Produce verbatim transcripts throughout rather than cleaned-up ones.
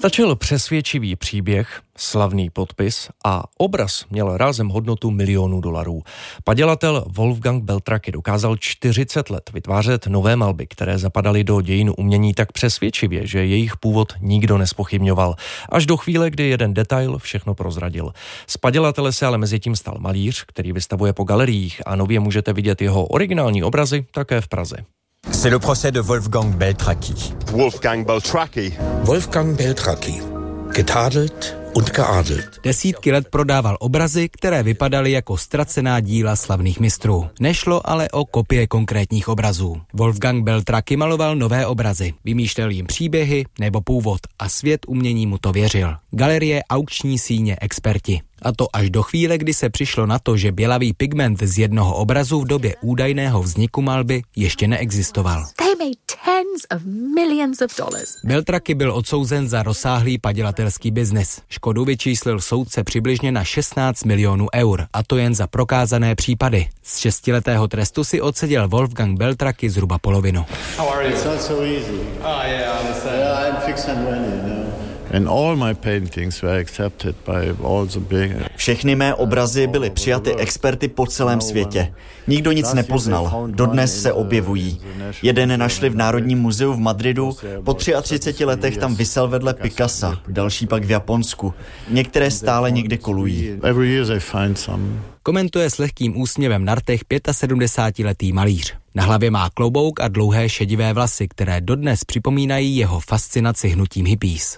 Stačil přesvědčivý příběh, slavný podpis a obraz měl rázem hodnotu milionů dolarů. Padělatel Wolfgang Beltraki dokázal čtyřicet let vytvářet nové malby, které zapadaly do dějin umění tak přesvědčivě, že jejich původ nikdo nezpochybňoval. Až do chvíle, kdy jeden detail všechno prozradil. Z padělatele se ale mezi tím stal malíř, který vystavuje po galeriích a nově můžete vidět jeho originální obrazy také v Praze. C'est le procès de Wolfgang Beltraki. Wolfgang Beltraki. Wolfgang Beltraki. Getadelt und geadelt. Desítky let prodával obrazy, které vypadaly jako ztracená díla slavných mistrů. Nešlo ale o kopie konkrétních obrazů. Wolfgang Beltraki maloval nové obrazy, vymýšlel jim příběhy nebo původ a svět umění mu to věřil. Galerie, aukční síně, experti. A to až do chvíle, kdy se přišlo na to, že bělavý pigment z jednoho obrazu v době údajného vzniku malby ještě neexistoval. Beltraki byl odsouzen za rozsáhlý padělatelský biznis. Škodu vyčíslil soudce přibližně na šestnáct milionů eur, a to jen za prokázané případy. Z šestiletého trestu si odseděl Wolfgang Beltraki zhruba polovinu. Všechny mé obrazy byly přijaty experty po celém světě. Nikdo nic nepoznal. Dodnes se objevují. Jeden našli v Národním muzeu v Madridu, po třiatřiceti letech tam visel vedle Picassa, další pak v Japonsku. Některé stále někde kolují. Komentuje s lehkým úsměvem na rtech sedmdesátiletý malíř. Na hlavě má klobouk a dlouhé šedivé vlasy, které dodnes připomínají jeho fascinaci hnutím hippies.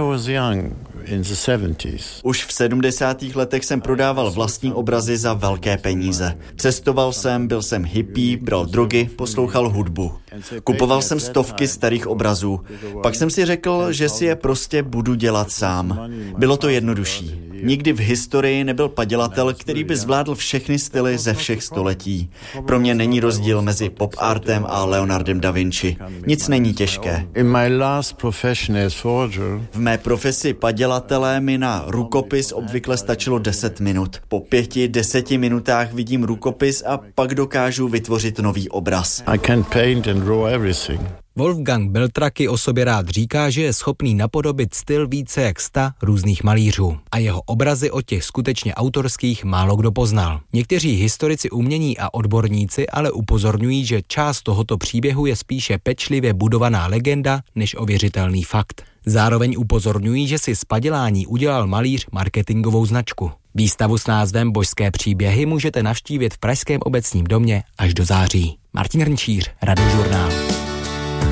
Už v sedmdesátých letech jsem prodával vlastní obrazy za velké peníze. Cestoval jsem, byl jsem hippie, bral drogy, poslouchal hudbu. Kupoval jsem stovky starých obrazů. Pak jsem si řekl, že si je prostě budu dělat sám. Bylo to jednodušší. Nikdy v historii nebyl padělatel, který by zvládl všechny styly ze všech století. Pro mě není rozdíl mezi pop artem a Leonardem da Vinci. Nic není těžké. V mé profesi padělatele mi na rukopis obvykle stačilo deset minut. Po pěti, deseti minutách vidím rukopis a pak dokážu vytvořit nový obraz. Wolfgang Beltraki o sobě rád říká, že je schopný napodobit styl více jak sta různých malířů. A jeho obrazy od těch skutečně autorských málo kdo poznal. Někteří historici umění a odborníci ale upozorňují, že část tohoto příběhu je spíše pečlivě budovaná legenda než ověřitelný fakt. Zároveň upozorňují, že si z padělání udělal malíř marketingovou značku. Výstavu s názvem Božské příběhy můžete navštívit v Pražském obecním domě až do září. Martin Hrnčíř, Radiožurnál.